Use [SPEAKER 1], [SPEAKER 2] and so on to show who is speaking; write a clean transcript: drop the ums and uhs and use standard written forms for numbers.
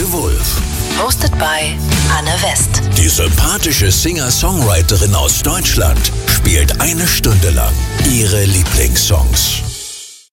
[SPEAKER 1] The Wolf.
[SPEAKER 2] Hosted by Anne West.
[SPEAKER 1] Die sympathische Singer-Songwriterin aus Deutschland spielt 1 Stunde lang ihre Lieblingssongs.